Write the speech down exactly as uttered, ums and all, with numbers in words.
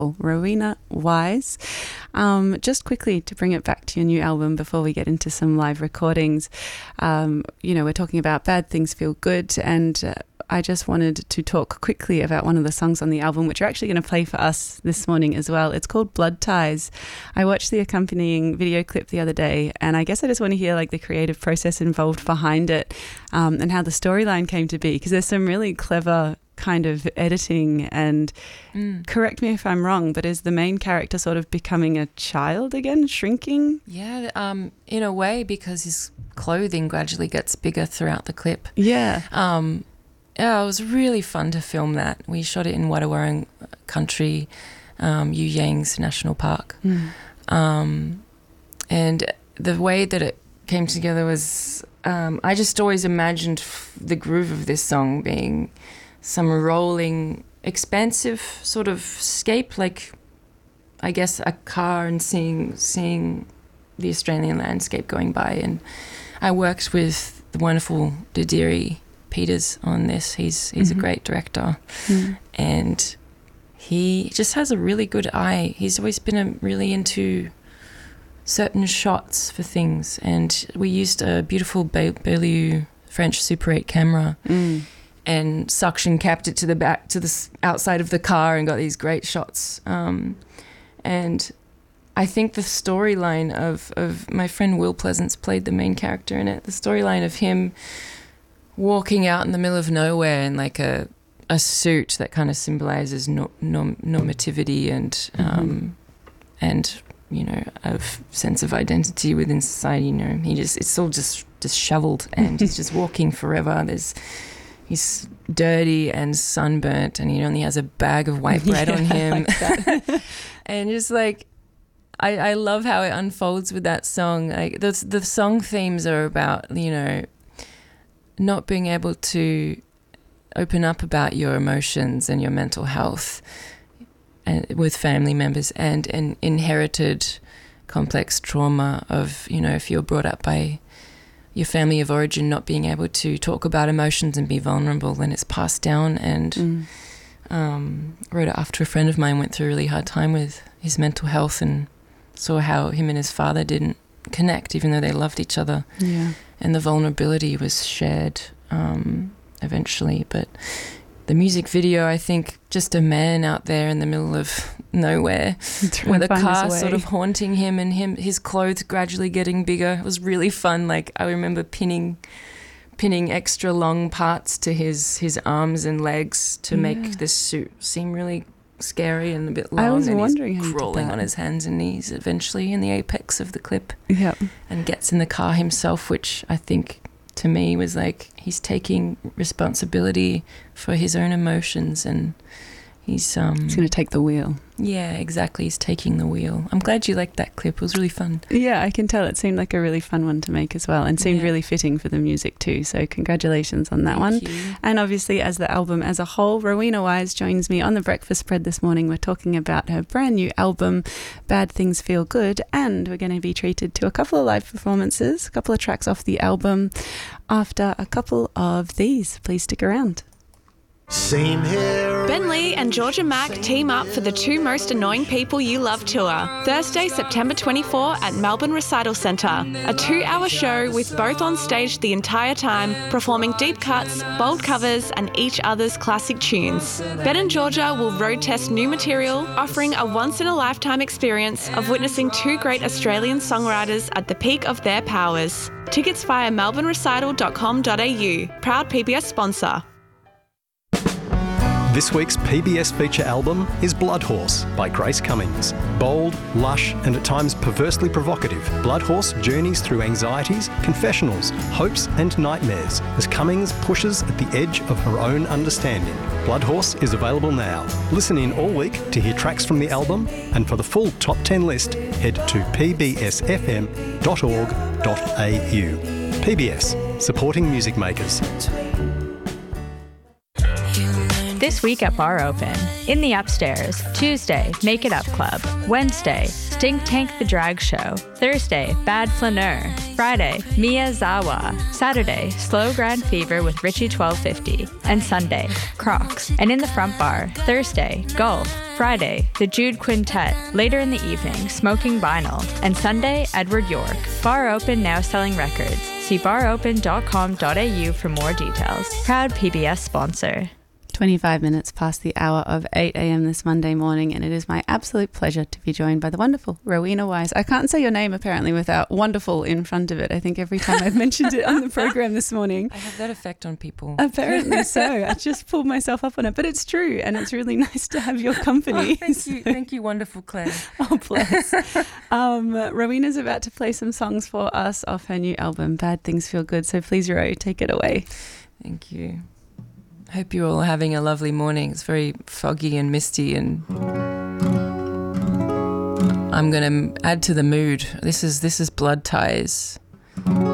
Rowena Wise. Um, just quickly to bring it back to your new album before we get into some live recordings, um, you know, we're talking about Bad Things Feel Good, and uh, I just wanted to talk quickly about one of the songs on the album, which you're actually going to play for us this morning as well. It's called Blood Ties. I watched the accompanying video clip the other day, and I guess I just want to hear like the creative process involved behind it, um, and how the storyline came to be, because there's some really clever kind of editing, and mm. correct me if I'm wrong, but is the main character sort of becoming a child again, shrinking? Yeah, um, in a way, because his clothing gradually gets bigger throughout the clip. Yeah. Um, yeah, it was really fun to film that. We shot it in Wadawurrung Country, um, You Yangs National Park. Mm. Um, and the way that it came together was, um, I just always imagined f- the groove of this song being some rolling, expansive sort of scape, like I guess a car and seeing seeing the Australian landscape going by. And I worked with the wonderful Didiri Peters on this. He's he's mm-hmm. a great director, mm. and he just has a really good eye. He's always been a, really into certain shots for things, and we used a beautiful Be- Beaulieu French Super eight camera. Mm. And suction capped it to the back, to the outside of the car, and got these great shots. Um, and I think the storyline of, of my friend Will Pleasance played the main character in it. The storyline of him walking out in the middle of nowhere in like a a suit that kind of symbolizes no, norm, normativity and mm-hmm. um, and you know, a sense of identity within society. You know, he just it's all just disheveled, and he's just walking forever. There's He's dirty and sunburnt, and he only has a bag of white bread yeah, on him. Like that. And just like, I, I love how it unfolds with that song. Like the the song themes are about, you know, not being able to open up about your emotions and your mental health, and with family members, and an inherited complex trauma of, you know, if you're brought up by your family of origin not being able to talk about emotions and be vulnerable, then it's passed down. And mm. um, wrote it after a friend of mine went through a really hard time with his mental health, and saw how him and his father didn't connect even though they loved each other. Yeah. And the vulnerability was shared um, eventually. But the music video, I think, just a man out there in the middle of nowhere with a car sort of haunting him, and him his clothes gradually getting bigger. It was really fun. Like, I remember pinning pinning extra long parts to his his arms and legs to yeah. make this suit seem really scary and a bit long. I was and wondering he's how crawling on his hands and knees eventually in the apex of the clip. Yep. And gets in the car himself, which I think to me was like he's taking responsibility for his own emotions, and he's um he's going to take the wheel. Yeah, exactly. He's taking the wheel. I'm glad you liked that clip. It was really fun. Yeah, I can tell. It seemed like a really fun one to make as well, and seemed yeah. really fitting for the music too. So congratulations on that Thank one. You. And obviously, as the album as a whole, Rowena Wise joins me on the breakfast spread this morning. We're talking about her brand new album, Bad Things Feel Good, and we're going to be treated to a couple of live performances, a couple of tracks off the album, after a couple of these. Please stick around. Same here. Ben Lee and Georgia Mack team up for the Two Most Annoying People You Love tour, Thursday, September twenty-fourth at Melbourne Recital Centre. A two-hour show with both on stage the entire time, performing deep cuts, bold covers and each other's classic tunes. Ben and Georgia will road test new material, offering a once-in-a-lifetime experience of witnessing two great Australian songwriters at the peak of their powers. Tickets via melbourne recital dot com dot a u. Proud P B S sponsor. This week's P B S feature album is Blood Horse by Grace Cummings. Bold, lush and at times perversely provocative, Blood Horse journeys through anxieties, confessionals, hopes and nightmares as Cummings pushes at the edge of her own understanding. Blood Horse is available now. Listen in all week to hear tracks from the album, and for the full top ten list, head to p b s f m dot org dot a u. P B S, supporting music makers. This week at Bar Open. In the Upstairs. Tuesday, Make It Up Club. Wednesday, Stink Tank the Drag Show. Thursday, Bad Flaneur. Friday, Miyazawa. Saturday, Slow Grand Fever with Richie twelve fifty. And Sunday, Crocs. And in the front bar, Thursday, Golf. Friday, the Jude Quintet. Later in the evening, Smoking Vinyl. And Sunday, Edward York. Bar Open now selling records. See bar open dot com dot a u for more details. Proud P B S sponsor. twenty-five minutes past the hour of eight a.m. this Monday morning, and it is my absolute pleasure to be joined by the wonderful Rowena Wise. I can't say your name apparently without wonderful in front of it. I think every time I've mentioned it on the program this morning. I have that effect on people. Apparently so. I just pulled myself up on it, but it's true, and it's really nice to have your company. Oh, thank so. you, thank you, wonderful Claire. Oh, bless. um, Rowena's about to play some songs for us off her new album, Bad Things Feel Good. So please, Ro, take it away. Thank you. Hope you're all having a lovely morning. It's very foggy and misty, and I'm going to add to the mood. This is this is Blood Ties.